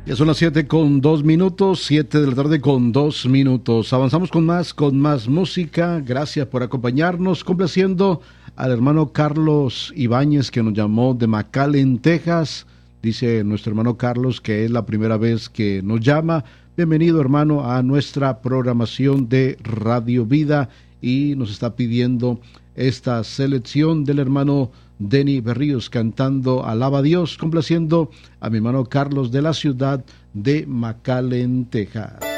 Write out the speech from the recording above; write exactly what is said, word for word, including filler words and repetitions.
Ya son las siete con dos minutos, siete de la tarde con dos minutos. Avanzamos con más, con más música. Gracias por acompañarnos, complaciendo al hermano Carlos Ibáñez, que nos llamó de McAllen, Texas. Dice nuestro hermano Carlos que es la primera vez que nos llama. Bienvenido, hermano, a nuestra programación de Radio Vida, y nos está pidiendo esta selección del hermano Denny Berríos cantando Alaba a Dios, complaciendo a mi hermano Carlos de la ciudad de McAllen, Texas.